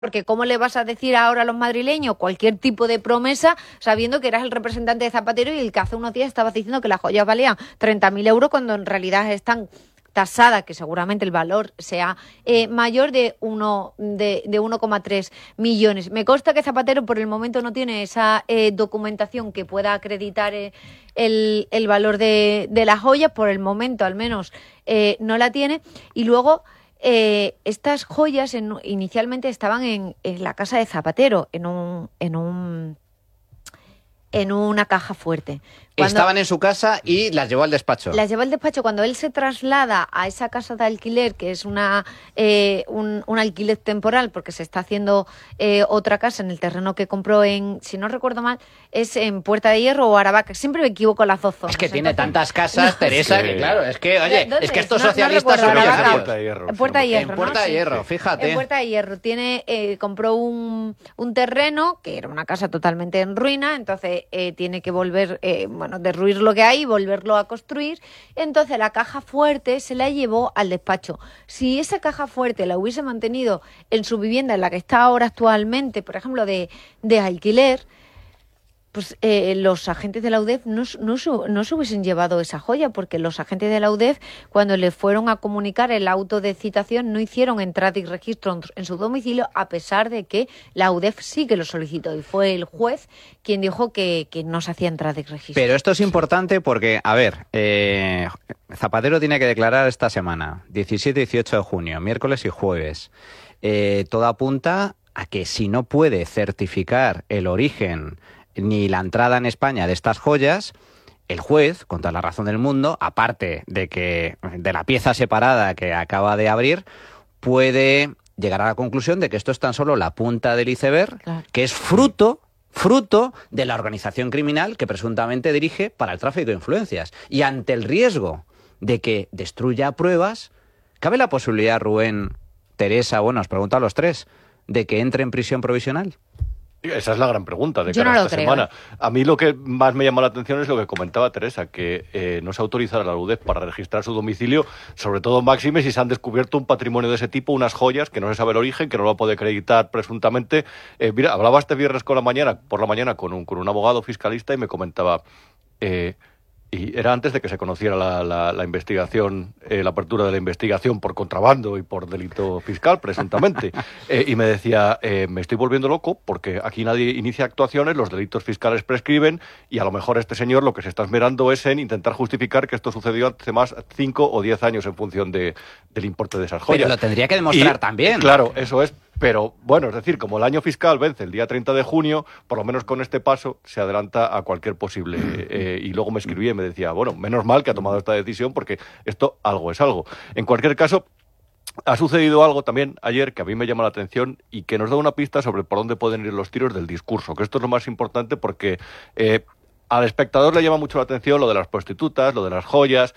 Porque ¿cómo le vas a decir ahora a los madrileños cualquier tipo de promesa sabiendo que eras el representante de Zapatero y el que hace unos días estabas diciendo que las joyas valían 30.000 euros cuando en realidad están tasadas, que seguramente el valor sea mayor de 1,3 millones? Me consta que Zapatero por el momento no tiene esa documentación que pueda acreditar el valor de las joyas, por el momento al menos no la tiene. Y luego... estas joyas inicialmente estaban en la casa de Zapatero, en una caja fuerte. Estaban en su casa y las llevó al despacho. Las llevó al despacho. Cuando él se traslada a esa casa de alquiler, que es un alquiler temporal, porque se está haciendo otra casa en el terreno que compró si no recuerdo mal, es en Puerta de Hierro o Aravaca. Siempre me equivoco en las dos zonas. Es que tiene tantas casas, Teresa, que claro, es que, oye, es que estos socialistas son Puerta de Hierro. En Puerta de Hierro, en Puerta de Hierro, fíjate. En Puerta de Hierro compró un terreno que era una casa totalmente en ruina, entonces tiene que volver, derruir lo que hay y volverlo a construir. Entonces la caja fuerte se la llevó al despacho. Si esa caja fuerte la hubiese mantenido en su vivienda, en la que está ahora actualmente, por ejemplo, de alquiler, pues los agentes de la UDEF no se hubiesen llevado esa joya, porque los agentes de la UDEF, cuando le fueron a comunicar el auto de citación, no hicieron entrada y registro en su domicilio, a pesar de que la UDEF sí que lo solicitó, y fue el juez quien dijo que no se hacía entrada y registro. Pero esto es importante porque, a ver, Zapatero tiene que declarar esta semana, 17 y 18 de junio, miércoles y jueves. Todo apunta a que si no puede certificar el origen ni la entrada en España de estas joyas, el juez, con toda la razón del mundo, aparte de la pieza separada que acaba de abrir, puede llegar a la conclusión de que esto es tan solo la punta del iceberg, claro, que es fruto de la organización criminal que presuntamente dirige para el tráfico de influencias. Y ante el riesgo de que destruya pruebas, ¿cabe la posibilidad, Rubén, Teresa, os pregunto a los tres, de que entre en prisión provisional? Esa es la gran pregunta de cara a esta semana. A mí lo que más me llama la atención es lo que comentaba Teresa, que no se autorizara a la UDEF para registrar su domicilio, sobre todo máxime si se han descubierto un patrimonio de ese tipo, unas joyas que no se sabe el origen, que no lo puede acreditar presuntamente. Mira, hablaba este viernes por la mañana con un abogado fiscalista y me comentaba... y era antes de que se conociera la investigación, la apertura de la investigación por contrabando y por delito fiscal, presuntamente. Y me decía, me estoy volviendo loco porque aquí nadie inicia actuaciones, los delitos fiscales prescriben y a lo mejor este señor lo que se está esmerando es en intentar justificar que esto sucedió hace más 5 o 10 años en función del importe de esas joyas. Pero lo tendría que demostrar también. Claro, eso es. Pero, bueno, es decir, como el año fiscal vence el día 30 de junio, por lo menos con este paso se adelanta a cualquier posible. Y luego me escribía y me decía, bueno, menos mal que ha tomado esta decisión porque esto algo es algo. En cualquier caso, ha sucedido algo también ayer que a mí me llama la atención y que nos da una pista sobre por dónde pueden ir los tiros del discurso, que esto es lo más importante porque al espectador le llama mucho la atención lo de las prostitutas, lo de las joyas...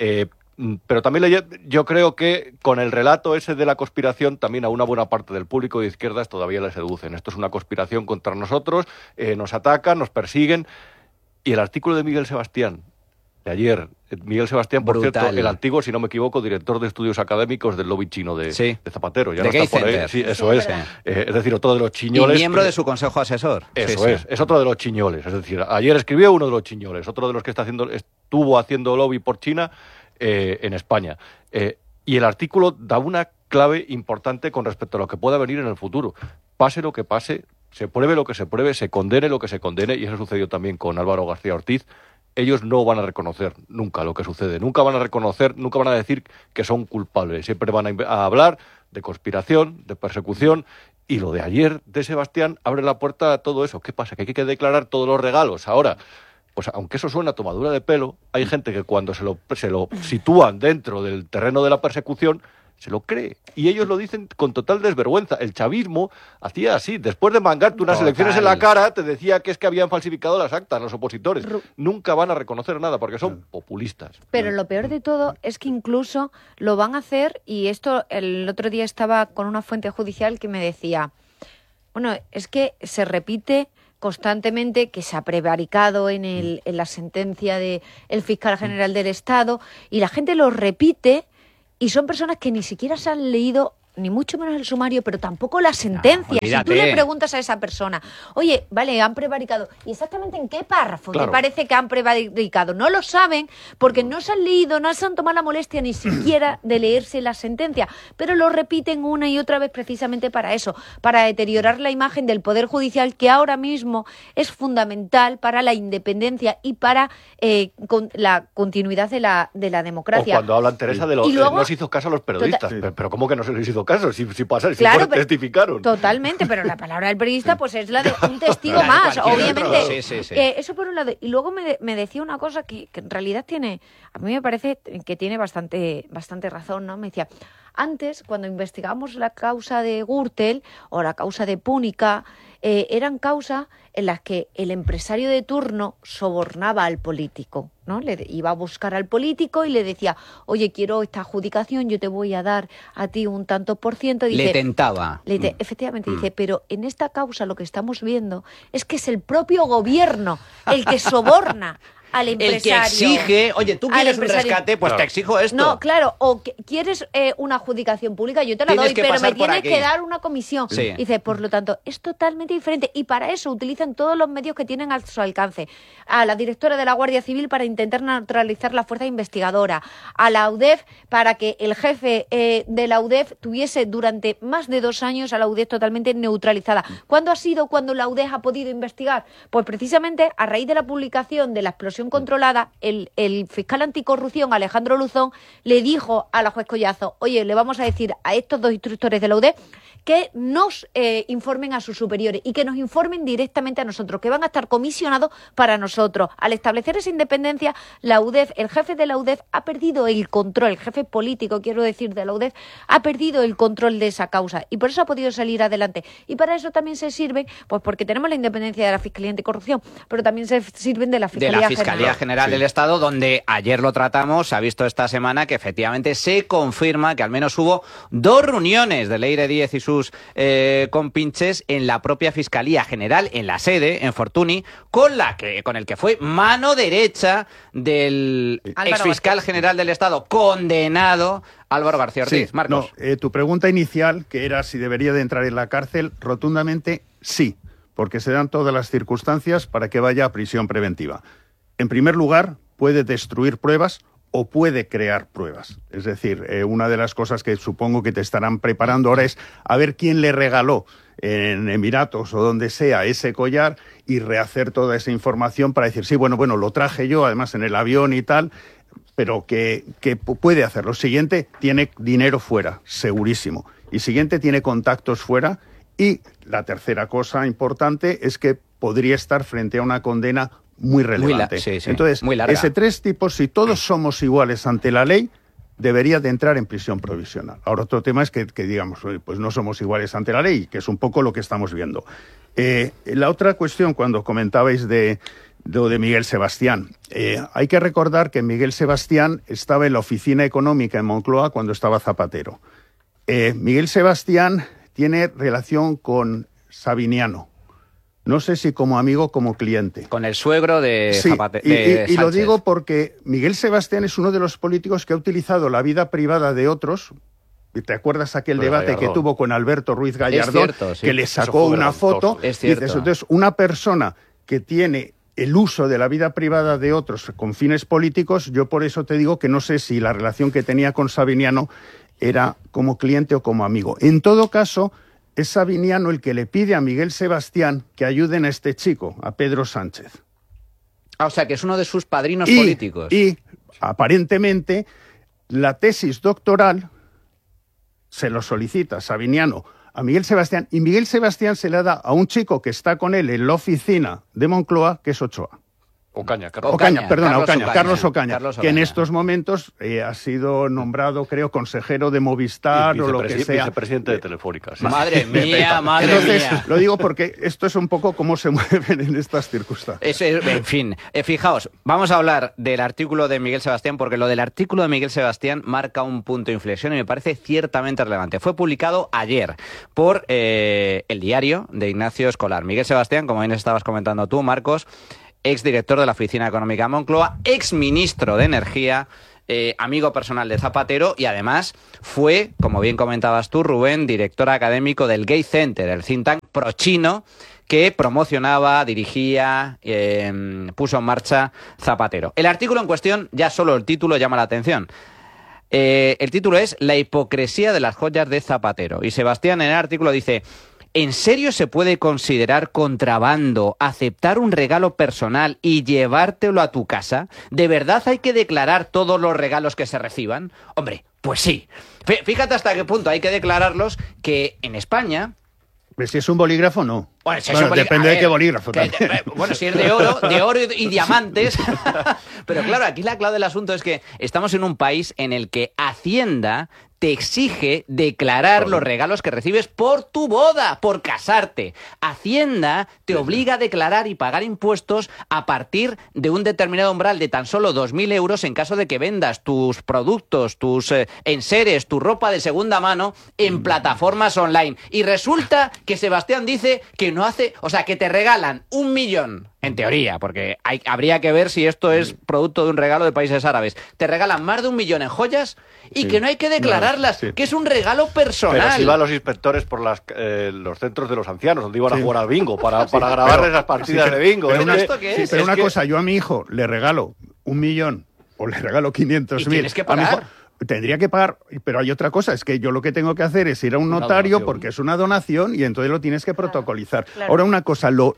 pero también yo creo que con el relato ese de la conspiración también a una buena parte del público de izquierdas todavía le seducen. Esto es una conspiración contra nosotros, nos atacan, nos persiguen. Y el artículo de Miguel Sebastián, de ayer, Miguel Sebastián, por brutal. cierto, el antiguo, si no me equivoco, director de estudios académicos del lobby chino de Zapatero. Ya de no está por ahí. Sí, eso es. Es decir, otro de los chiñoles. Y miembro de su consejo asesor. Eso es otro de los chiñoles. Es decir, ayer escribió uno de los chiñoles, otro de los que estuvo haciendo lobby por China en España. Y el artículo da una clave importante con respecto a lo que pueda venir en el futuro. Pase lo que pase, se pruebe lo que se pruebe, se condene lo que se condene, y eso sucedió también con Álvaro García Ortiz. Ellos no van a reconocer nunca lo que sucede, nunca van a reconocer, nunca van a decir que son culpables. Siempre van a hablar de conspiración, de persecución, y lo de ayer de Sebastián abre la puerta a todo eso. ¿Qué pasa? ¿Que hay que declarar todos los regalos ahora? Pues aunque eso suena a tomadura de pelo, hay gente que cuando se lo sitúan dentro del terreno de la persecución, se lo cree. Y ellos lo dicen con total desvergüenza. El chavismo hacía así. Después de mangarte unas elecciones en la cara, te decía que es que habían falsificado las actas los opositores. Nunca van a reconocer nada porque son populistas. Pero lo peor de todo es que incluso lo van a hacer, y esto el otro día estaba con una fuente judicial que me decía, bueno, es que se repite constantemente que se ha prevaricado en la sentencia del fiscal general del Estado, y la gente lo repite, y son personas que ni siquiera se han leído ni mucho menos el sumario, pero tampoco la sentencia. Si tú le preguntas a esa persona, oye, vale, han prevaricado, ¿y exactamente en qué párrafo te parece que han prevaricado? No lo saben porque no se han leído, no se han tomado la molestia ni siquiera de leerse la sentencia, pero lo repiten una y otra vez precisamente para eso, para deteriorar la imagen del Poder Judicial, que ahora mismo es fundamental para la independencia y para la continuidad de la democracia. O cuando hablan, Teresa, de no se hizo caso a los periodistas. Pero ¿cómo que no se les hizo caso? Si claro, testificaron. Totalmente, pero la palabra del periodista pues es la de un testigo más, obviamente. Sí. Eso por un lado. Y luego me decía una cosa que en realidad a mí me parece que tiene bastante razón, ¿no? Me decía, antes, cuando investigamos la causa de Gürtel o la causa de Púnica, eran causas en las que el empresario de turno sobornaba al político, ¿no? Le iba a buscar al político y le decía, oye, quiero esta adjudicación, yo te voy a dar a ti un tanto por ciento. Dice, le tentaba. Efectivamente, dice, pero en esta causa lo que estamos viendo es que es el propio gobierno el que soborna al empresario. El que exige, oye, tú quieres un rescate, pues te exijo esto. No, claro, o quieres una adjudicación pública, yo te la doy, pero me tienes que dar una comisión. Sí. Dice, por lo tanto, es totalmente diferente y para eso utilizan todos los medios que tienen a su alcance. A la directora de la Guardia Civil para intentar neutralizar la fuerza investigadora, a la UDEF para que el jefe de la UDEF tuviese durante más de 2 años a la UDEF totalmente neutralizada. ¿Cuándo ha sido cuando la UDEF ha podido investigar? Pues precisamente a raíz de la publicación de la explosión controlada, el fiscal anticorrupción Alejandro Luzón le dijo a la juez Collazo, oye, le vamos a decir a estos 2 instructores de la UDEF que nos informen a sus superiores y que nos informen directamente a nosotros, que van a estar comisionados para nosotros. Al establecer esa independencia, la UDEF, el jefe de la UDEF ha perdido el control, el jefe político, quiero decir, de la UDEF, ha perdido el control de esa causa y por eso ha podido salir adelante. Y para eso también se sirven, pues porque tenemos la independencia de la Fiscalía Anticorrupción, pero también se sirven de la Fiscalía General del Estado, donde ayer lo tratamos, se ha visto esta semana que efectivamente se confirma que al menos hubo 2 reuniones de Leire Díez y sus compinches en la propia Fiscalía General, en la sede, en Fortuny, con el que fue mano derecha del exfiscal general del Estado, condenado, Álvaro García Ortiz. Sí, Marcos. No, tu pregunta inicial, que era si debería de entrar en la cárcel, rotundamente sí, porque se dan todas las circunstancias para que vaya a prisión preventiva. En primer lugar, puede destruir pruebas o puede crear pruebas. Es decir, una de las cosas que supongo que te estarán preparando ahora es a ver quién le regaló en Emiratos o donde sea ese collar y rehacer toda esa información para decir, sí, bueno, lo traje yo, además en el avión y tal, pero que puede hacerlo. Siguiente, tiene dinero fuera, segurísimo. Y siguiente, tiene contactos fuera. Y la tercera cosa importante es que podría estar frente a una condena muy relevante. Sí. Entonces, muy larga. Ese 3 tipos, si todos somos iguales ante la ley, debería de entrar en prisión provisional. Ahora, otro tema es que digamos, pues no somos iguales ante la ley, que es un poco lo que estamos viendo. La otra cuestión, cuando comentabais de Miguel Sebastián, hay que recordar que Miguel Sebastián estaba en la oficina económica en Moncloa cuando estaba Zapatero. Miguel Sebastián tiene relación con Sabiniano. No sé si como amigo o como cliente. Con el suegro de Zapatero. Y lo digo porque Miguel Sebastián es uno de los políticos que ha utilizado la vida privada de otros. ¿Te acuerdas aquel debate que tuvo con Alberto Ruiz Gallardón? Es cierto, sí. Que le sacó una foto. Es cierto. Dices, entonces, una persona que tiene el uso de la vida privada de otros con fines políticos, yo por eso te digo que no sé si la relación que tenía con Sabiniano era como cliente o como amigo. En todo caso, es Sabiniano el que le pide a Miguel Sebastián que ayuden a este chico, a Pedro Sánchez. O sea, que es uno de sus padrinos políticos. Y, aparentemente, la tesis doctoral se lo solicita Sabiniano a Miguel Sebastián, y Miguel Sebastián se la da a un chico que está con él en la oficina de Moncloa, que es Ochoa. Carlos Ocaña, que en estos momentos ha sido nombrado, creo, consejero de Movistar o lo que sea. Vicepresidente de Telefónica. Sí. Madre mía. Entonces, lo digo porque esto es un poco cómo se mueven en estas circunstancias. En fin, fijaos, vamos a hablar del artículo de Miguel Sebastián, porque lo del artículo de Miguel Sebastián marca un punto de inflexión y me parece ciertamente relevante. Fue publicado ayer por el diario de Ignacio Escolar. Miguel Sebastián, como bien estabas comentando tú, Marcos, exdirector de la Oficina Económica de Moncloa, exministro de Energía, amigo personal de Zapatero y además fue, como bien comentabas tú, Rubén, director académico del Gay Center, el think tank pro-chino que promocionaba, dirigía, puso en marcha Zapatero. El artículo en cuestión, ya solo el título llama la atención. El título es La hipocresía de las joyas de Zapatero. Y Sebastián en el artículo dice: ¿en serio se puede considerar contrabando aceptar un regalo personal y llevártelo a tu casa? ¿De verdad hay que declarar todos los regalos que se reciban? Hombre, pues sí. Fíjate hasta qué punto hay que declararlos, que en España... Si es un bolígrafo, no. Bueno, si depende de qué bolígrafo. Bueno, si es de oro y diamantes. Pero claro, aquí la clave del asunto es que estamos en un país en el que Hacienda te exige declarar los regalos que recibes por tu boda, por casarte. Hacienda te obliga a declarar y pagar impuestos a partir de un determinado umbral de tan solo 2.000 euros en caso de que vendas tus productos, tus enseres, tu ropa de segunda mano en plataformas online. Y resulta que Sebastián dice que no hace, o sea, que te regalan 1 millón. En teoría, porque habría que ver si esto es producto de un regalo de países árabes. Te regalan más de 1 millón en joyas y que no hay que declararlas, que es un regalo personal. Pero si van los inspectores por los centros de los ancianos, donde iban a jugar al bingo, para grabarles las partidas de bingo. Pero una cosa, yo a mi hijo le regalo 1 millón o le regalo 500.000. Tienes que pagar. Tendría que pagar, pero hay otra cosa, es que yo lo que tengo que hacer es ir a un notario porque es una donación y entonces lo tienes que protocolizar. Claro. Ahora una cosa, lo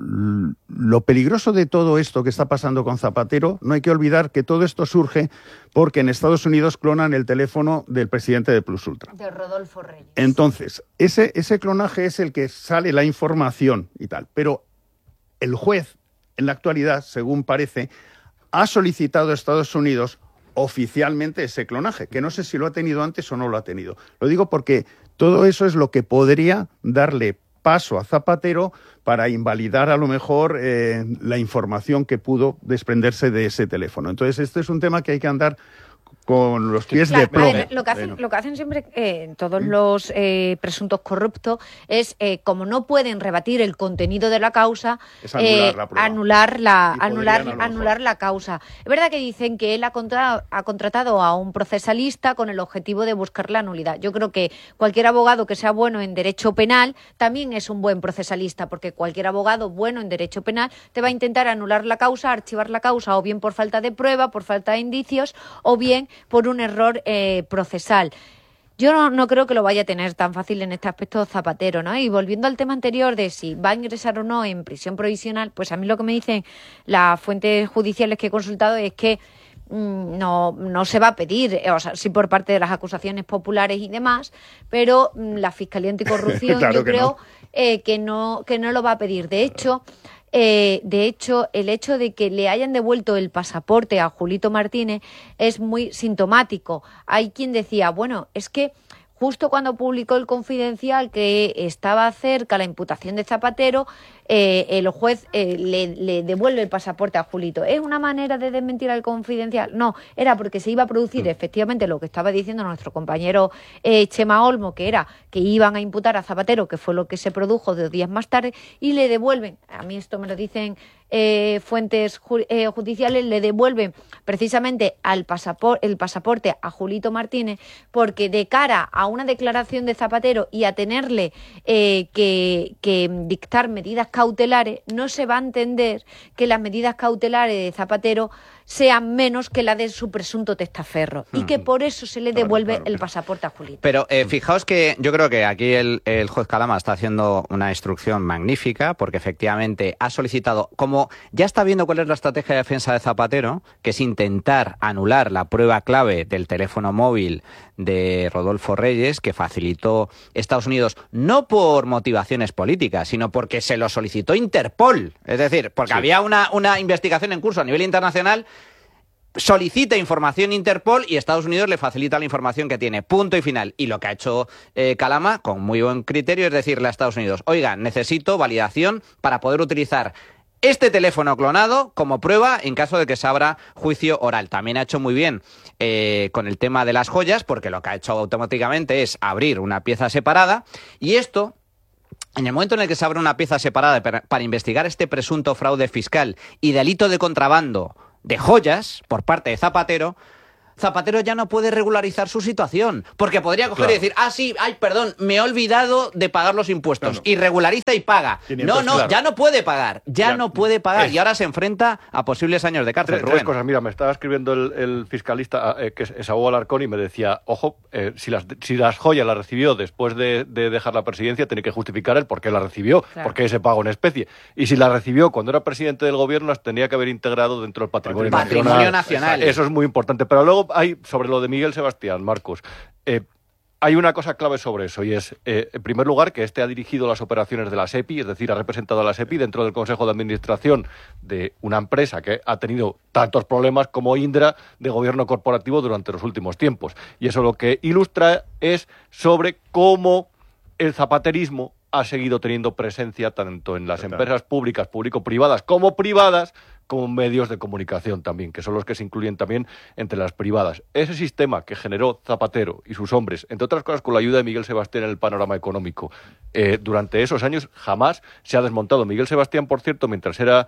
peligroso de todo esto que está pasando con Zapatero, no hay que olvidar que todo esto surge porque en Estados Unidos clonan el teléfono del presidente de Plus Ultra. De Rodolfo Reyes. Entonces, ese clonaje es el que sale la información y tal, pero el juez, en la actualidad, según parece, ha solicitado a Estados Unidos oficialmente ese clonaje, que no sé si lo ha tenido antes o no lo ha tenido. Lo digo porque todo eso es lo que podría darle paso a Zapatero para invalidar a lo mejor la información que pudo desprenderse de ese teléfono. Entonces, este es un tema que hay que andar con los pies de plomo. Lo que hacen siempre todos los presuntos corruptos es, como no pueden rebatir el contenido de la causa, anular la causa. Es verdad que dicen que él ha contratado a un procesalista con el objetivo de buscar la nulidad. Yo creo que cualquier abogado que sea bueno en derecho penal también es un buen procesalista, porque cualquier abogado bueno en derecho penal te va a intentar anular la causa, archivar la causa, o bien por falta de prueba, por falta de indicios, o bien por un error procesal. Yo no creo que lo vaya a tener tan fácil en este aspecto Zapatero, ¿no? Y volviendo al tema anterior de si va a ingresar o no en prisión provisional, pues a mí lo que me dicen las fuentes judiciales que he consultado es que no se va a pedir, o sea, sí por parte de las acusaciones populares y demás, pero la Fiscalía Anticorrupción claro yo creo que no lo va a pedir. De hecho, el hecho de que le hayan devuelto el pasaporte a Julito Martínez es muy sintomático. Hay quien decía, bueno, es que justo cuando publicó el Confidencial que estaba cerca la imputación de Zapatero, el juez le devuelve el pasaporte a Julito. ¿Es una manera de desmentir al Confidencial? No, era porque se iba a producir efectivamente lo que estaba diciendo nuestro compañero Chema Olmo, que era que iban a imputar a Zapatero, que fue lo que se produjo 2 días más tarde, y le devuelven, a mí esto me lo dicen fuentes judiciales, le devuelven precisamente el pasaporte a Julito Martínez, porque de cara a una declaración de Zapatero y a tenerle que dictar medidas cautelares, no se va a entender que las medidas cautelares de Zapatero sean menos que la de su presunto testaferro y que por eso se le devuelve el pasaporte a Julito. Pero fijaos que yo creo que aquí el juez Calama está haciendo una instrucción magnífica, porque efectivamente ha solicitado, como ya está viendo cuál es la estrategia de defensa de Zapatero, que es intentar anular la prueba clave del teléfono móvil de Rodolfo Reyes, que facilitó Estados Unidos, no por motivaciones políticas, sino porque se lo solicitó Interpol. Es decir, porque había una investigación en curso a nivel internacional. Solicita información Interpol y Estados Unidos le facilita la información que tiene. Punto y final. Y lo que ha hecho Calama, con muy buen criterio, es decirle a Estados Unidos, oiga, necesito validación para poder utilizar este teléfono clonado como prueba en caso de que se abra juicio oral. También ha hecho muy bien con el tema de las joyas, porque lo que ha hecho automáticamente es abrir una pieza separada, y esto, en el momento en el que se abre una pieza separada para investigar este presunto fraude fiscal y delito de contrabando de joyas por parte de Zapatero, Zapatero ya no puede regularizar su situación, porque podría coger y decir, sí, perdón, me he olvidado de pagar los impuestos, y regulariza y paga. Ya no puede pagar, no puede pagar, y ahora se enfrenta a posibles años de cárcel. Tres cosas, mira, me estaba escribiendo el fiscalista, que es Saúl Alarcón, y me decía, ojo, si las joyas las recibió después de dejar la presidencia, tiene que justificar el por qué la recibió, por qué ese pago en especie, y si la recibió cuando era presidente del gobierno, las tenía que haber integrado dentro del patrimonio nacional. Eso es muy importante, pero luego hay, sobre lo de Miguel Sebastián, Marcos, hay una cosa clave sobre eso, y es, en primer lugar, que ha dirigido las operaciones de la SEPI, es decir, ha representado a la SEPI dentro del Consejo de Administración de una empresa que ha tenido tantos problemas como Indra de gobierno corporativo durante los últimos tiempos. Y eso lo que ilustra es sobre cómo el zapaterismo ha seguido teniendo presencia tanto en las empresas públicas, público-privadas, como medios de comunicación también, que son los que se incluyen también entre las privadas. Ese sistema que generó Zapatero y sus hombres, entre otras cosas con la ayuda de Miguel Sebastián en el panorama económico, durante esos años jamás se ha desmontado. Miguel Sebastián, por cierto, mientras era...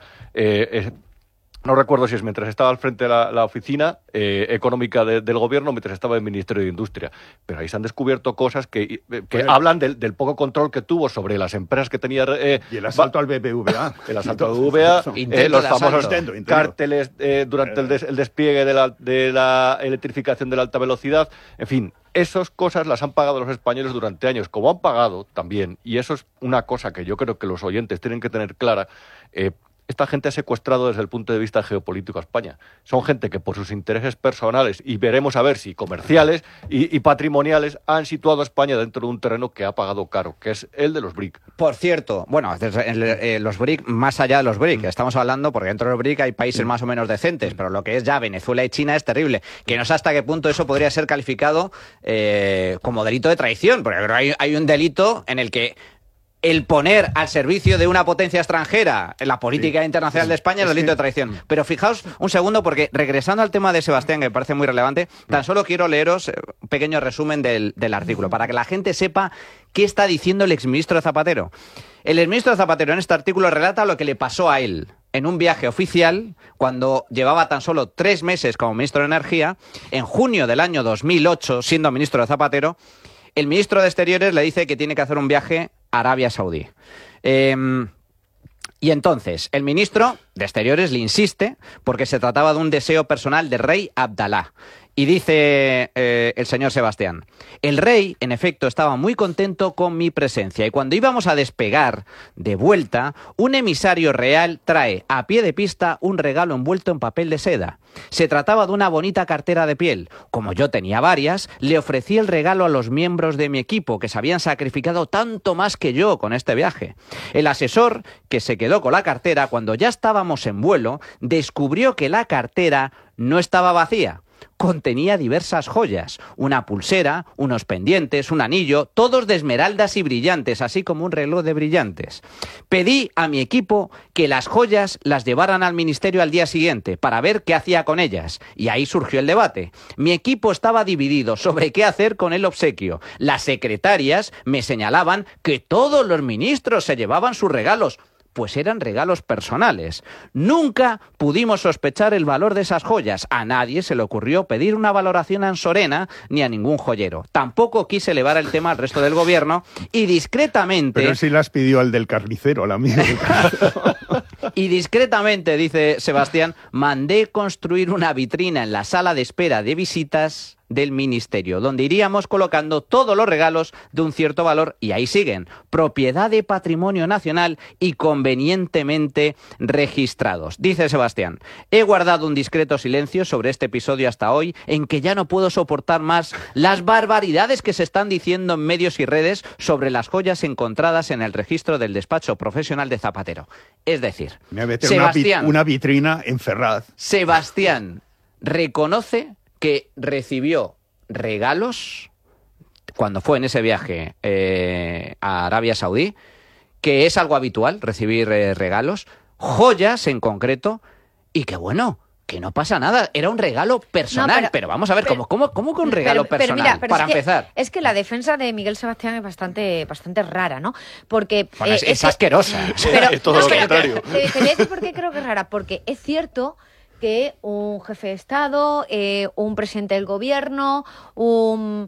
no recuerdo si es mientras estaba al frente de la oficina económica del gobierno, mientras estaba en el Ministerio de Industria. Pero ahí se han descubierto cosas que hablan del poco control que tuvo sobre las empresas que tenía... y el asalto al BBVA. El asalto al BBVA, los famosos cárteles durante el despliegue de la electrificación de la alta velocidad. En fin, esas cosas las han pagado los españoles durante años, como han pagado también, y eso es una cosa que yo creo que los oyentes tienen que tener clara. Esta gente ha secuestrado desde el punto de vista geopolítico a España. Son gente que por sus intereses personales, y veremos a ver si comerciales y patrimoniales, han situado a España dentro de un terreno que ha pagado caro, que es el de los BRIC. Por cierto, bueno, los BRIC, más allá de los BRIC, estamos hablando, porque dentro de los BRIC hay países más o menos decentes, pero lo que es ya Venezuela y China es terrible. Que no sé hasta qué punto eso podría ser calificado como delito de traición, porque hay un delito en el que el poner al servicio de una potencia extranjera en la política internacional de España es delito de traición. Pero fijaos un segundo, porque regresando al tema de Sebastián, que me parece muy relevante, tan solo quiero leeros un pequeño resumen del artículo, para que la gente sepa qué está diciendo el exministro de Zapatero. El exministro de Zapatero en este artículo relata lo que le pasó a él en un viaje oficial, cuando llevaba tan solo 3 meses como ministro de Energía, en junio del año 2008, siendo ministro de Zapatero. El ministro de Exteriores le dice que tiene que hacer un viaje a Arabia Saudí. Y entonces, el ministro de Exteriores le insiste porque se trataba de un deseo personal del rey Abdalá. Y dice el señor Sebastián, el rey, en efecto, estaba muy contento con mi presencia, y cuando íbamos a despegar de vuelta, un emisario real trae a pie de pista un regalo envuelto en papel de seda. Se trataba de una bonita cartera de piel. Como yo tenía varias, le ofrecí el regalo a los miembros de mi equipo, que se habían sacrificado tanto más que yo con este viaje. El asesor, que se quedó con la cartera, cuando ya estábamos en vuelo, descubrió que la cartera no estaba vacía. Contenía diversas joyas, una pulsera, unos pendientes, un anillo, todos de esmeraldas y brillantes, así como un reloj de brillantes. Pedí a mi equipo que las joyas las llevaran al ministerio al día siguiente para ver qué hacía con ellas, y ahí surgió el debate. Mi equipo estaba dividido sobre qué hacer con el obsequio. Las secretarias me señalaban que todos los ministros se llevaban sus regalos, pues eran regalos personales. Nunca pudimos sospechar el valor de esas joyas. A nadie se le ocurrió pedir una valoración a Sorena ni a ningún joyero. Tampoco quise elevar el tema al resto del gobierno y discretamente... Pero sí las pidió al del carnicero, la mía. Y discretamente, dice Sebastián, mandé construir una vitrina en la sala de espera de visitas del ministerio, donde iríamos colocando todos los regalos de un cierto valor, y ahí siguen, propiedad de patrimonio nacional y convenientemente registrados. Dice Sebastián, he guardado un discreto silencio sobre este episodio hasta hoy, en que ya no puedo soportar más las barbaridades que se están diciendo en medios y redes sobre las joyas encontradas en el registro del despacho profesional de Zapatero. Es decir, Sebastián, una vitrina en Ferraz. Sebastián reconoce que recibió regalos cuando fue en ese viaje a Arabia Saudí, que es algo habitual recibir regalos, joyas en concreto, y que bueno, que no pasa nada, era un regalo personal. No, pero vamos a ver, ¿cómo que un regalo personal? Mira, para empezar. Es que la defensa de Miguel Sebastián es bastante rara, ¿no? Porque bueno, es asquerosa. Pero, es todo lo contrario. Te voy a decir por qué creo que es rara, porque es cierto que un jefe de Estado, un presidente del gobierno, un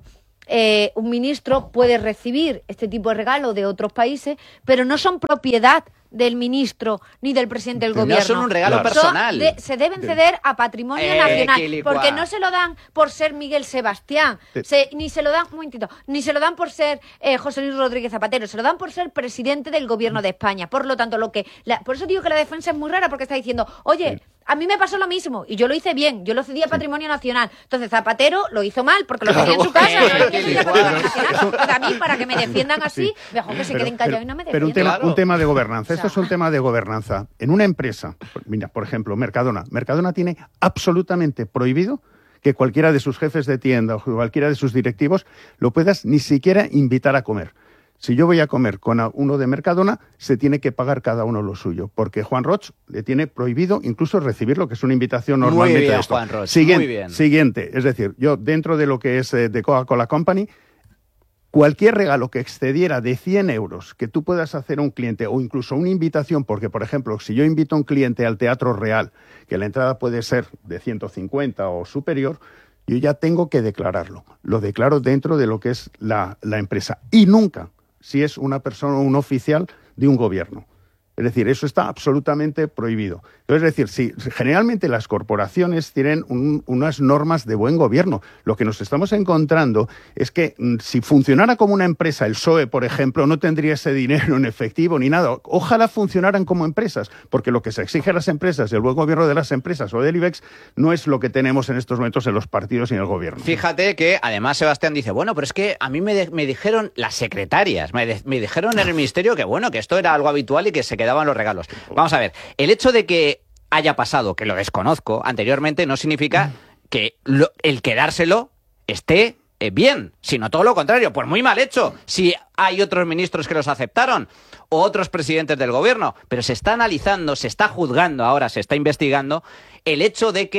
ministro puede recibir este tipo de regalo de otros países, pero no son propiedad del ministro ni del presidente del gobierno. No son un regalo personal. Se deben ceder a patrimonio nacional, porque no se lo dan por ser Miguel Sebastián, ni se lo dan, un momentito, ni se lo dan por ser José Luis Rodríguez Zapatero, se lo dan por ser presidente del gobierno de España. Por lo tanto, por eso digo que la defensa es muy rara, porque está diciendo, oye, a mí me pasó lo mismo y yo lo hice bien, yo lo cedí a patrimonio nacional. Entonces Zapatero lo hizo mal porque lo tenía en su casa, no lo tenía a patrimonio nacional. Entonces, a mí, para que me defiendan así, mejor que se queden callados y no me defiendan. Pero un tema de gobernanza. Esto es un tema de gobernanza. En una empresa, mira, por ejemplo, Mercadona tiene absolutamente prohibido que cualquiera de sus jefes de tienda o cualquiera de sus directivos lo puedas ni siquiera invitar a comer. Si yo voy a comer con uno de Mercadona, se tiene que pagar cada uno lo suyo, porque Juan Roig le tiene prohibido incluso recibir lo que es una invitación normalmente. Muy bien, de esto. Juan Roig, Siguiente, muy bien. Siguiente, es decir, yo dentro de lo que es de Coca-Cola Company, cualquier regalo que excediera de 100 euros que tú puedas hacer a un cliente o incluso una invitación, porque, por ejemplo, si yo invito a un cliente al Teatro Real, que la entrada puede ser de 150 o superior, yo ya tengo que declararlo. Lo declaro dentro de lo que es la empresa. Y nunca, si es una persona o un oficial de un gobierno. Es decir, eso está absolutamente prohibido. Entonces, es decir, si generalmente las corporaciones tienen unas normas de buen gobierno. Lo que nos estamos encontrando es que si funcionara como una empresa, el PSOE, por ejemplo, no tendría ese dinero en efectivo ni nada. Ojalá funcionaran como empresas, porque lo que se exige a las empresas, el buen gobierno de las empresas o del IBEX, no es lo que tenemos en estos momentos en los partidos y en el gobierno. Fíjate que además Sebastián dice, bueno, pero es que a mí me dijeron las secretarias, me dijeron en el ministerio que bueno, que esto era algo habitual y que se quedaban los regalos. Vamos a ver, el hecho de que haya pasado, que lo desconozco anteriormente, no significa que el quedárselo esté bien, sino todo lo contrario, pues muy mal hecho. Si hay otros ministros que los aceptaron o otros presidentes del gobierno, pero se está analizando, se está juzgando ahora, se está investigando el hecho de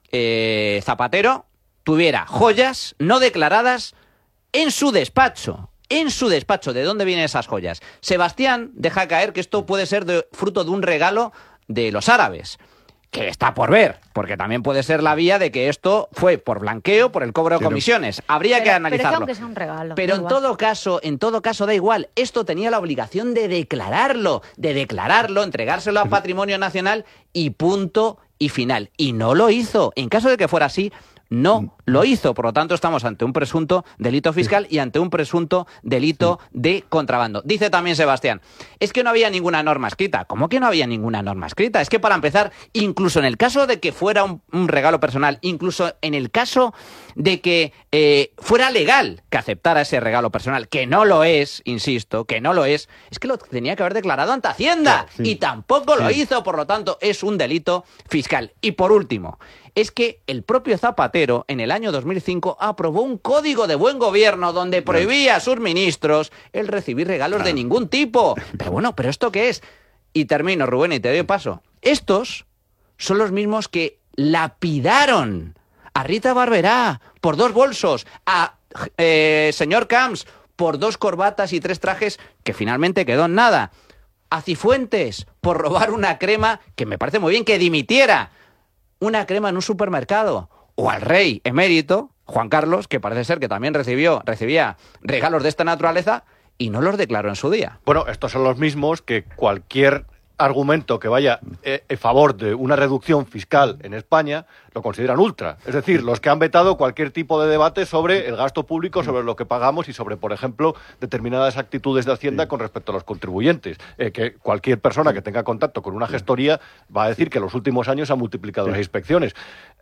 que Zapatero tuviera joyas no declaradas en su despacho. En su despacho, ¿de dónde vienen esas joyas? Sebastián deja caer que esto puede ser fruto de un regalo de los árabes, que está por ver, porque también puede ser la vía de que esto fue por blanqueo, por el cobro de comisiones. Habría que analizarlo. Pero es un regalo. Pero en todo caso da igual. Esto tenía la obligación de declararlo, entregárselo a Patrimonio Nacional y punto y final. Y no lo hizo. En caso de que fuera así, no lo hizo. Por lo tanto, estamos ante un presunto delito fiscal y ante un presunto delito de contrabando. Dice también Sebastián, es que no había ninguna norma escrita. ¿Cómo que no había ninguna norma escrita? Es que para empezar, incluso en el caso de que fuera un regalo personal, incluso en el caso de que fuera legal que aceptara ese regalo personal, que no lo es, insisto, que no lo es que lo tenía que haber declarado ante Hacienda. Claro, sí. Y tampoco lo hizo, por lo tanto, es un delito fiscal. Y por último, es que el propio Zapatero en el año 2005 aprobó un código de buen gobierno donde prohibía a sus ministros el recibir regalos de ningún tipo. Pero bueno, ¿pero esto qué es? Y termino, Rubén, y te doy paso. Estos son los mismos que lapidaron a Rita Barberá por 2 bolsos, a señor Camps por 2 corbatas y 3 trajes que finalmente quedó en nada, a Cifuentes por robar una crema que me parece muy bien que dimitiera, una crema en un supermercado, o al rey emérito, Juan Carlos, que parece ser que también recibía regalos de esta naturaleza y no los declaró en su día. Bueno, estos son los mismos que cualquier argumento que vaya en favor de una reducción fiscal en España lo consideran ultra. Es decir, los que han vetado cualquier tipo de debate sobre el gasto público, sobre lo que pagamos y sobre, por ejemplo, determinadas actitudes de Hacienda con respecto a los contribuyentes. Que cualquier persona que tenga contacto con una gestoría va a decir que en los últimos años se han multiplicado las inspecciones.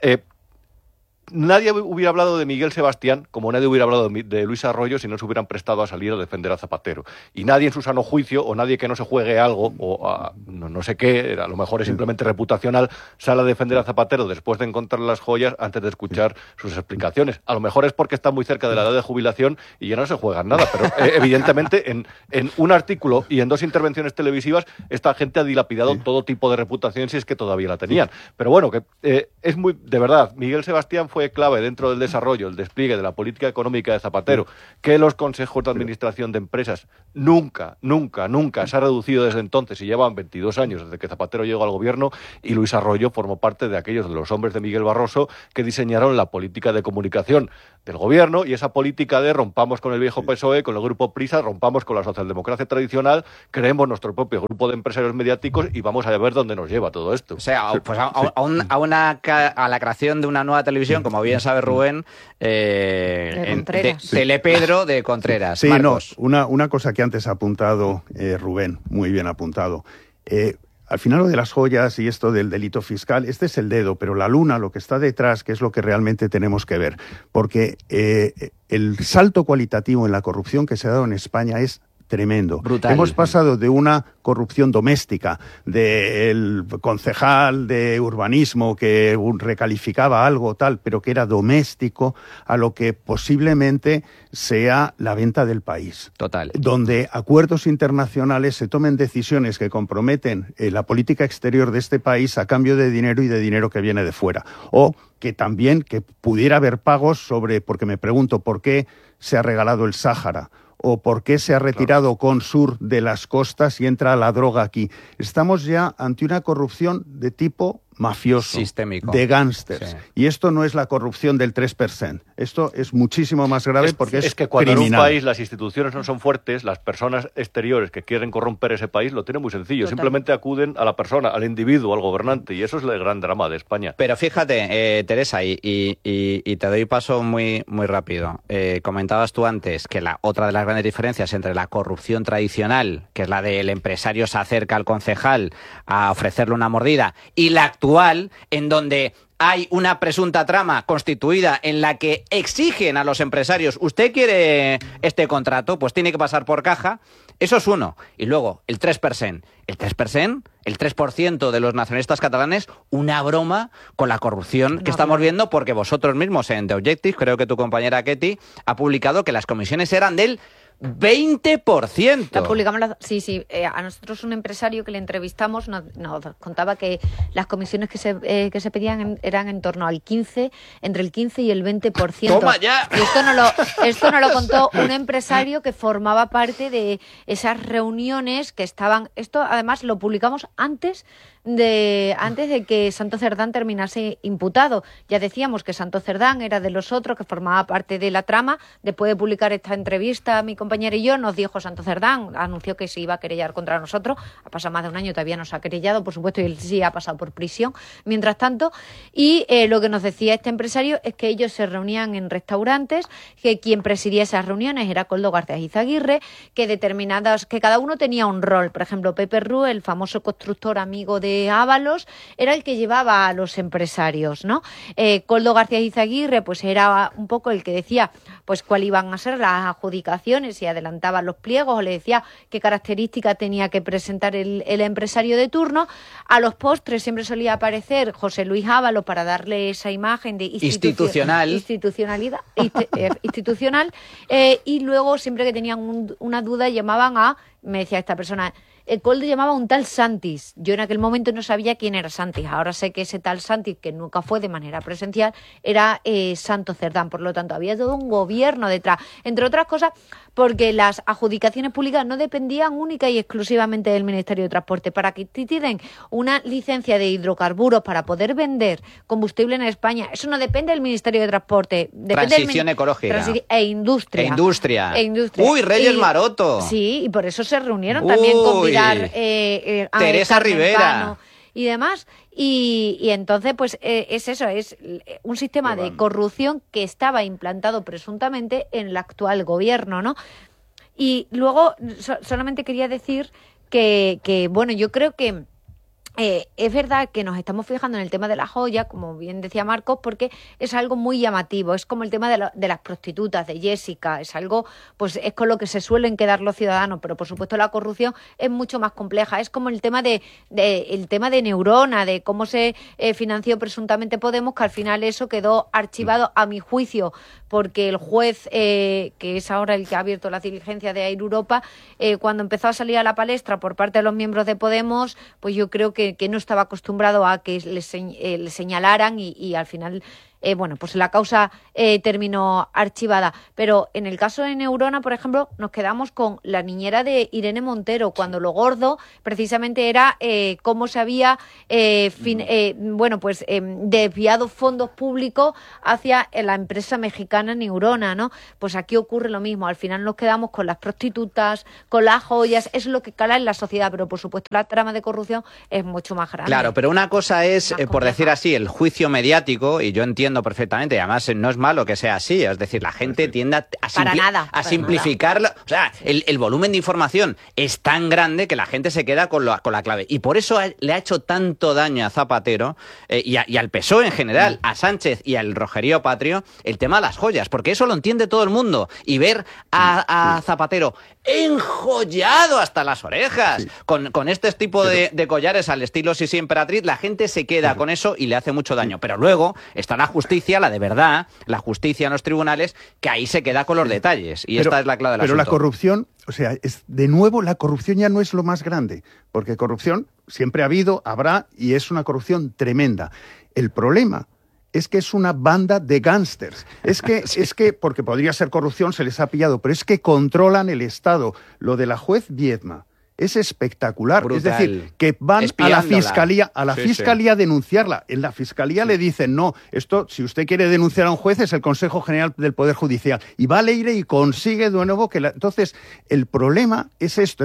Nadie hubiera hablado de Miguel Sebastián como nadie hubiera hablado de Luis Arroyo si no se hubieran prestado a salir a defender a Zapatero. Y nadie en su sano juicio, o nadie que no se juegue algo, o no sé qué, a lo mejor es simplemente reputacional, sale a defender a Zapatero después de encontrar las joyas antes de escuchar sus explicaciones. A lo mejor es porque está muy cerca de la edad de jubilación y ya no se juegan nada, pero evidentemente en un artículo y en 2 intervenciones televisivas esta gente ha dilapidado todo tipo de reputación si es que todavía la tenían. Pero bueno, que es muy, de verdad, Miguel Sebastián fue fue clave dentro del desarrollo, el despliegue de la política económica de Zapatero, que los consejos de administración de empresas nunca se ha reducido desde entonces, y llevan 22 años desde que Zapatero llegó al gobierno, y Luis Arroyo formó parte de aquellos de los hombres de Miguel Barroso que diseñaron la política de comunicación del gobierno, y esa política de rompamos con el viejo PSOE, con el grupo Prisa, rompamos con la socialdemocracia tradicional, creemos nuestro propio grupo de empresarios mediáticos y vamos a ver dónde nos lleva todo esto. O sea, pues a la creación de una nueva televisión, como bien sabe Rubén, Telepedro de Contreras. Sí, Marcos. no, una cosa que antes ha apuntado Rubén, muy bien apuntado. Al final lo de las joyas y esto del delito fiscal, este es el dedo, pero la luna, lo que está detrás, que es lo que realmente tenemos que ver. Porque el salto cualitativo en la corrupción que se ha dado en España es tremendo. Brutal. Hemos pasado de una corrupción doméstica, del concejal de urbanismo que recalificaba algo tal, pero que era doméstico, a lo que posiblemente sea la venta del país. Total. Donde acuerdos internacionales se tomen decisiones que comprometen la política exterior de este país a cambio de dinero y de dinero que viene de fuera. O que también que pudiera haber pagos sobre, porque me pregunto por qué se ha regalado el Sáhara, o por qué se ha retirado Consur de las costas y entra la droga aquí. Estamos ya ante una corrupción de tipo mafioso, sistémico, de gángsters. Sí. Y esto no es la corrupción del 3%. Esto es muchísimo más grave porque es que cuando criminal. en un país las instituciones no son fuertes, las personas exteriores que quieren corromper ese país lo tienen muy sencillo. Total. Simplemente acuden a la persona, al individuo, al gobernante, y eso es el gran drama de España. Pero fíjate, Teresa, y te doy paso muy rápido. Comentabas tú antes que otra de las grandes diferencias entre la corrupción tradicional, que es la del empresario se acerca al concejal a ofrecerle una mordida, y la actual, en donde hay una presunta trama constituida en la que exigen a los empresarios, ¿usted quiere este contrato? Pues tiene que pasar por caja. Eso es uno. Y luego, el 3%. El 3% de los nacionalistas catalanes, una broma con la corrupción que estamos viendo, porque vosotros mismos en The Objective, creo que tu compañera Ketty, ha publicado que las comisiones eran del 20%. La publicamos sí. A nosotros un empresario que le entrevistamos nos contaba que las comisiones que se pedían eran en torno al 15, entre el 15 y el 20%. ¡Toma ya! Y esto nos lo contó un empresario que formaba parte de esas reuniones que estaban. Esto además lo publicamos antes de que Santo Cerdán terminase imputado. Ya decíamos que Santo Cerdán era de los otros, que formaba parte de la trama. Después de publicar esta entrevista, mi compañera y yo, nos dijo Santo Cerdán, anunció que se iba a querellar contra nosotros. Ha pasado más de un año, todavía no se ha querellado, por supuesto, y él sí ha pasado por prisión mientras tanto. Y lo que nos decía este empresario es que ellos se reunían en restaurantes, que quien presidía esas reuniones era Koldo García Izaguirre, que cada uno tenía un rol. Por ejemplo, Pepe Rú, el famoso constructor amigo de Ábalos, era el que llevaba a los empresarios, ¿no? Koldo García Izaguirre pues era un poco el que decía pues cuáles iban a ser las adjudicaciones y adelantaba los pliegos, o le decía qué características tenía que presentar el empresario de turno. A los postres siempre solía aparecer José Luis Ábalos para darle esa imagen de institucional, y luego siempre que tenían una duda me decía esta persona, Koldo llamaba a un tal Santis. Yo en aquel momento no sabía quién era Santis. Ahora sé que ese tal Santis, que nunca fue de manera presencial, era Santo Cerdán. Por lo tanto, había todo un gobierno detrás. Entre otras cosas, porque las adjudicaciones públicas no dependían única y exclusivamente del Ministerio de Transporte. Para que te den una licencia de hidrocarburos para poder vender combustible en España, eso no depende del Ministerio de Transporte. Depende Transición ecológica. E industria. Uy, Reyes Maroto. Sí, y por eso se reunieron también con Pilar, Teresa Rivera y demás. Y entonces, pues es eso, es un sistema de corrupción que estaba implantado presuntamente en el actual gobierno, ¿no? Y luego solamente quería decir que bueno, yo creo que es verdad que nos estamos fijando en el tema de la joya, como bien decía Marcos, porque es algo muy llamativo. Es como el tema de las prostitutas, de Jessica. Es algo, pues es con lo que se suelen quedar los ciudadanos, pero por supuesto la corrupción es mucho más compleja. Es como el tema de Neurona, de cómo se financió presuntamente Podemos, que al final eso quedó archivado, a mi juicio, porque el juez, que es ahora el que ha abierto la diligencia de Air Europa, cuando empezó a salir a la palestra por parte de los miembros de Podemos, pues yo creo que no estaba acostumbrado a que le señalaran y al final pues la causa terminó archivada. Pero en el caso de Neurona, por ejemplo, nos quedamos con la niñera de Irene Montero, cuando lo gordo precisamente era cómo se había desviado fondos públicos hacia la empresa mexicana Neurona, ¿no? Pues aquí ocurre lo mismo. Al final nos quedamos con las prostitutas, con las joyas, eso es lo que cala en la sociedad, pero por supuesto la trama de corrupción es mucho más grande. Claro, pero una cosa es, por decir así, el juicio mediático, y yo entiendo perfectamente, y además no es malo que sea así, es decir, la gente tiende a simplificarlo, o sea, el volumen de información es tan grande que la gente se queda con la clave, y por eso le ha hecho tanto daño a Zapatero y al PSOE en general, a Sánchez y al Rogerío Patrio, el tema de las joyas, porque eso lo entiende todo el mundo, y ver a Zapatero enjollado hasta las orejas, con este tipo de collares al estilo Sisi Emperatriz, la gente se queda con eso y le hace mucho daño. Pero luego está la justicia, la de verdad, la justicia en los tribunales, que ahí se queda con los detalles. Y esta es la clave del asunto. Pero la corrupción, o sea, de nuevo, la corrupción ya no es lo más grande, porque corrupción siempre ha habido, habrá, y es una corrupción tremenda. El problema es que es una banda de gángsters. Es que, porque podría ser corrupción, se les ha pillado, pero es que controlan el Estado. Lo de la juez Viedma es espectacular. Brutal. Es decir, que van a la fiscalía a denunciarla. En la fiscalía le dicen, no, esto, si usted quiere denunciar a un juez, es el Consejo General del Poder Judicial. Y va a Leire y consigue de nuevo que Entonces, el problema es esto,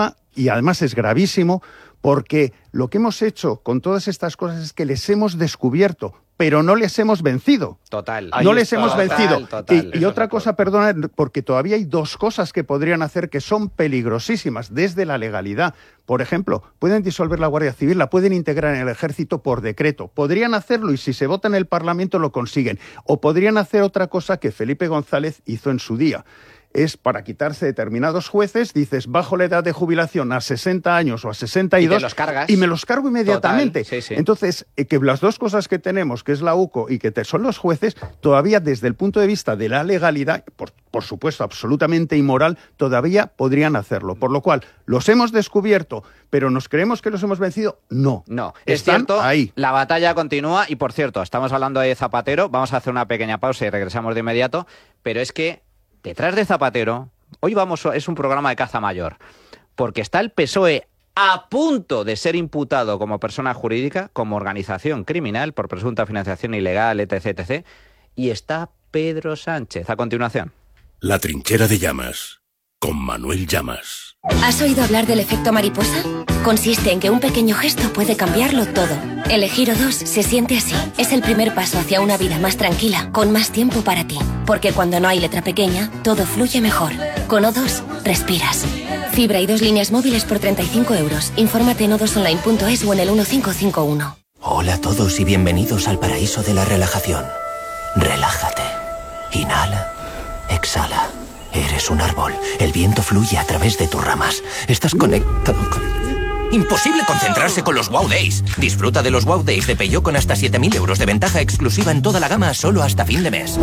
y además es gravísimo, porque lo que hemos hecho con todas estas cosas es que les hemos descubierto, pero no les hemos vencido. Total. No les hemos vencido. Total. Y otra cosa, perdona, porque todavía hay dos cosas que podrían hacer que son peligrosísimas desde la legalidad. Por ejemplo, pueden disolver la Guardia Civil, la pueden integrar en el Ejército por decreto. Podrían hacerlo y si se vota en el Parlamento lo consiguen. O podrían hacer otra cosa que Felipe González hizo en su día. Es para quitarse determinados jueces, dices, bajo la edad de jubilación a 60 años o a 62... Y te los cargas. Y me los cargo inmediatamente. Total, sí. Entonces, que las dos cosas que tenemos, que es la UCO y que son los jueces, todavía desde el punto de vista de la legalidad, por supuesto absolutamente inmoral, todavía podrían hacerlo. Por lo cual, los hemos descubierto, pero ¿nos creemos que los hemos vencido? No. No, están cierto, ahí. La batalla continúa y, por cierto, estamos hablando de Zapatero, vamos a hacer una pequeña pausa y regresamos de inmediato, pero es que detrás de Zapatero, hoy es un programa de caza mayor, porque está el PSOE a punto de ser imputado como persona jurídica, como organización criminal por presunta financiación ilegal, etc., y está Pedro Sánchez. A continuación. La trinchera de Llamas, con Manuel Llamas. ¿Has oído hablar del efecto mariposa? Consiste en que un pequeño gesto puede cambiarlo todo. Elegir O2 se siente así. Es el primer paso hacia una vida más tranquila, con más tiempo para ti. Porque cuando no hay letra pequeña, todo fluye mejor. Con O2, respiras. Fibra y 2 líneas móviles por 35 €. Infórmate en o2online.es o en el 1551. Hola a todos y bienvenidos al paraíso de la relajación. Relájate. Inhala. Exhala. Eres un árbol. El viento fluye a través de tus ramas. Estás conectado con... Imposible concentrarse con los Wow Days. Disfruta de los Wow Days de Peugeot con hasta 7.000 € de ventaja exclusiva en toda la gama solo hasta fin de mes.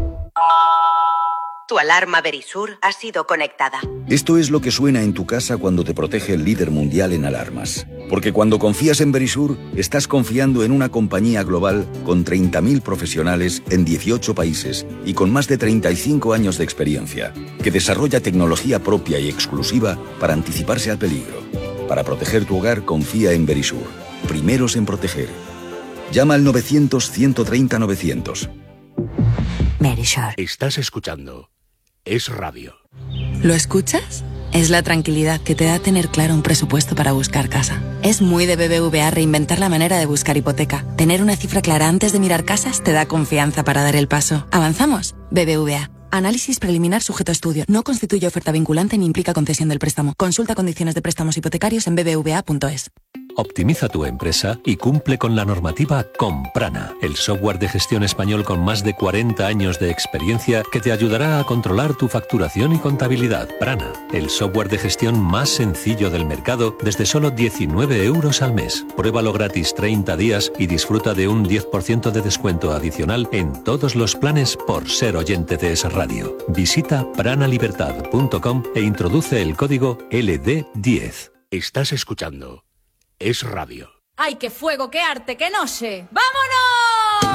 Tu alarma Verisur ha sido conectada. Esto es lo que suena en tu casa cuando te protege el líder mundial en alarmas. Porque cuando confías en Verisur, estás confiando en una compañía global con 30.000 profesionales en 18 países y con más de 35 años de experiencia, que desarrolla tecnología propia y exclusiva para anticiparse al peligro. Para proteger tu hogar, confía en Verisur. Primeros en proteger. Llama al 900-130-900. Verisur. Estás escuchando Es Radio. ¿Lo escuchas? Es la tranquilidad que te da tener claro un presupuesto para buscar casa. Es muy de BBVA reinventar la manera de buscar hipoteca. Tener una cifra clara antes de mirar casas te da confianza para dar el paso. ¿Avanzamos? BBVA. Análisis preliminar sujeto a estudio. No constituye oferta vinculante ni implica concesión del préstamo. Consulta condiciones de préstamos hipotecarios en bbva.es. Optimiza tu empresa y cumple con la normativa con Prana, el software de gestión español con más de 40 años de experiencia que te ayudará a controlar tu facturación y contabilidad. Prana, el software de gestión más sencillo del mercado desde solo 19 € al mes. Pruébalo gratis 30 días y disfruta de un 10% de descuento adicional en todos los planes por ser oyente de Es Radio. Visita pranalibertad.com e introduce el código LD10. Estás escuchando Es Radio. ¡Ay, qué fuego, qué arte, qué noche! ¡Vámonos!